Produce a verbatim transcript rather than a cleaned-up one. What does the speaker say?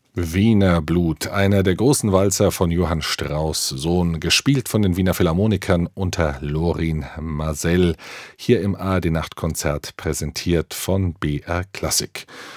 Wiener Blut, einer der großen Walzer von Johann Strauss Sohn, gespielt von den Wiener Philharmonikern unter Lorin Maazel, hier im A R D-Nachtkonzert, präsentiert von B R Klassik.